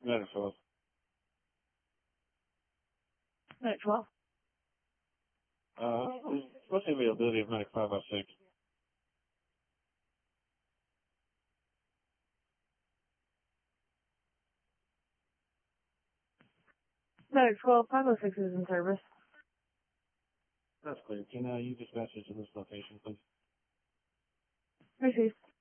Medic 12. Medic 12. What's the availability of Medic 506? Medic 12, 506 is in service. That's clear. Can you dispatch it to this location, please? Received.